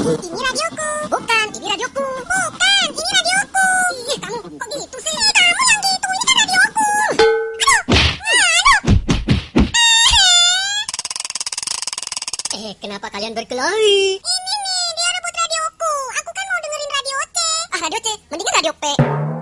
Ini radioku. Bukan, ini radioku. Bukan, ini radioku. Ih, kamu kok gitu sih? Kamu yang gitu, ini kan radioku. Aduh. Kenapa kalian berkelahi? Ini nih, dia rebut radioku. Aku kan mau dengerin radio C. Ah, radio C. Mendingan radio P.